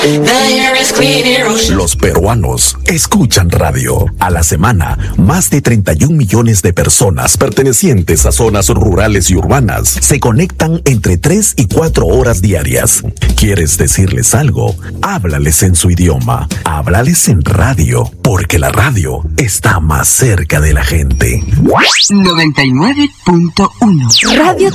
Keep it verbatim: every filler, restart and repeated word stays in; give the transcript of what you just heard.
Los peruanos escuchan radio. A la semana, más de treinta y un millones de personas pertenecientes a zonas rurales y urbanas se conectan entre tres y cuatro horas diarias. ¿Quieres decirles algo? Háblales en su idioma. Háblales en radio, porque la radio está más cerca de la gente. noventa y nueve punto uno Radio